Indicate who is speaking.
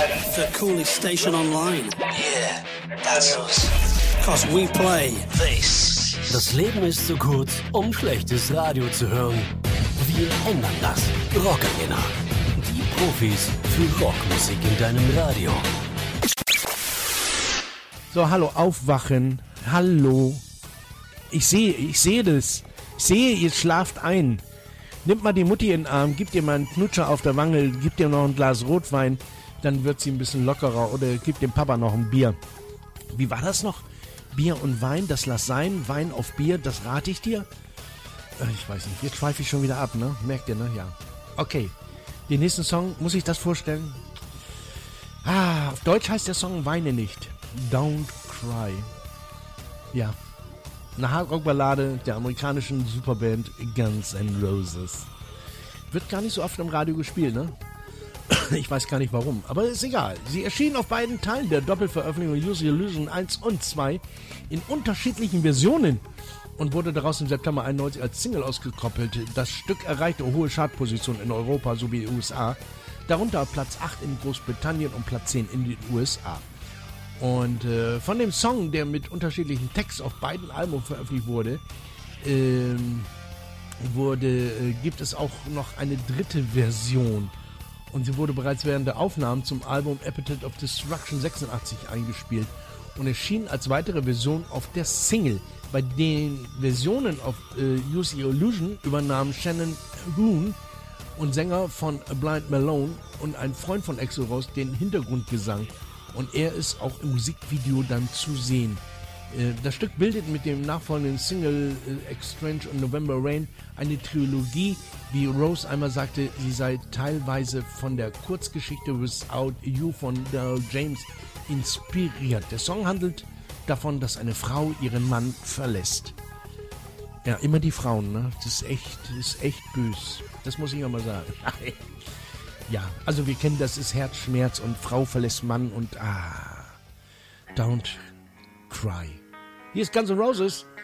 Speaker 1: The coolest station online.
Speaker 2: Yeah, that's us.
Speaker 1: 'Cause we play
Speaker 2: This.
Speaker 3: Das Leben ist zu kurz, um schlechtes Radio zu hören. Wir ändern das. Rock Arena. Die Profis für Rockmusik in deinem Radio.
Speaker 4: So, hallo, aufwachen. Hallo. Ich sehe das. Ich sehe, ihr schlaft ein. Nimmt mal die Mutti in den Arm, gibt ihr mal einen Knutscher auf der Wange, gibt ihr noch ein Glas Rotwein, dann wird sie ein bisschen lockerer, oder gibt dem Papa noch ein Bier. Wie war das noch? Bier und Wein, das lass sein, Wein auf Bier, das rate ich dir. Ich weiß nicht, jetzt schweife ich schon wieder ab, ne? Merkt ihr, ne? Ja. Okay, den nächsten Song, muss ich das vorstellen? Auf Deutsch heißt der Song Weine nicht. Don't Cry. Ja. Eine Hardrock-Ballade der amerikanischen Superband Guns N' Roses. Wird gar nicht so oft im Radio gespielt, ne? Ich weiß gar nicht warum, aber ist egal. Sie erschien auf beiden Teilen der Doppelveröffentlichung Use Your Illusion 1 und 2 in unterschiedlichen Versionen und wurde daraus im September 91 als Single ausgekoppelt. Das Stück erreichte hohe Chartpositionen in Europa sowie den USA, darunter Platz 8 in Großbritannien und Platz 10 in den USA. Und von dem Song, der mit unterschiedlichen Texten auf beiden Alben veröffentlicht wurde, gibt es auch noch eine dritte Version. Und sie wurde bereits während der Aufnahmen zum Album Appetite of Destruction 86 eingespielt und erschien als weitere Version auf der Single. Bei den Versionen auf Use Your Illusion übernahmen Shannon Hoon und Sänger von Blind Melon und ein Freund von Axl Rose den Hintergrundgesang. Und er ist auch im Musikvideo dann zu sehen. Das Stück bildet mit dem nachfolgenden Single Exchange und November Rain eine Trilogie, wie Rose einmal sagte, sie sei teilweise von der Kurzgeschichte Without You von Daryl James inspiriert. Der Song handelt davon, dass eine Frau ihren Mann verlässt. Ja, immer die Frauen, ne? Das ist echt böse. Das muss ich auch mal sagen. Ja, also wir kennen das, ist Herzschmerz und Frau verlässt Mann und Don't Cry. Hier ist Guns N' Roses.